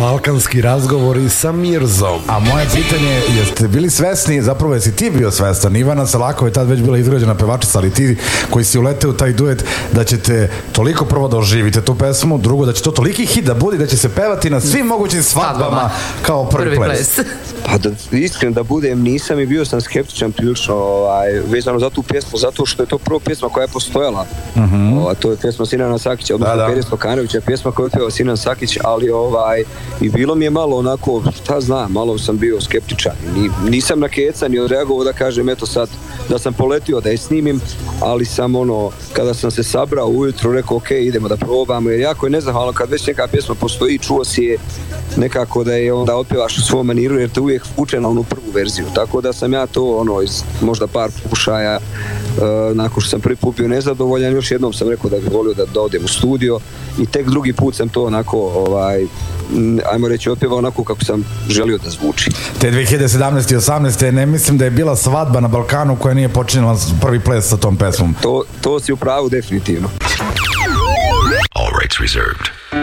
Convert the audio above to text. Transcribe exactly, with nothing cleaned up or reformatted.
Balkanski razgovori sa Mirzom. A moje pitanje je, jeste bili svesni, zapravo jesi ti bio svestan, Ivana Selakova je tad već bila izgrađena pevačica, ali ti koji si uleteo u taj duet, da ćete toliko prvo da oživite tu pesmu, drugo da će to toliki hit da bude, da će se pevati na svim mogućim svadbama kao prvi, prvi ples. ples. Pa da iskreno da budem, nisam i bio sam skeptičan prilično ovaj, vezano za tu pjesmu, zato što je to prva pjesma koja je postojala. Uh-huh. Ovaj, to je pjesma Sinana Sakića, odnosno da, da. Peris Lokanovića, pjesma koju je pjevao Sinan Sakić, ali ovaj, i bilo mi je malo onako, šta znam, malo sam bio skeptičan. Ni, nisam na keca ni odreagovao da kažem, eto sad, da sam poletio da je snimim, ali sam ono, kada sam se sabrao ujutro, rekao ok, idemo da probamo, jer jako je nezahvalno kad već neka pjesma postoji, čuo si je nekako da je onda otpevaš u svom maniru, jer te uvijek uče na onu prvu verziju, tako da sam ja to ono iz možda par pokušaja uh, nakon što sam prvi put bio nezadovoljan, još jednom sam rekao da bih volio da, da odem u studio i tek drugi put sam to onako ovaj, ajmo reći otpevao onako kako sam želio da zvuči. Te dve hiljade sedamnaeste i osamnaeste ne mislim da je bila svadba na Balkanu koja nije počinila prvi ples sa tom pesmom. To, to si u pravu definitivno. All rights reserved.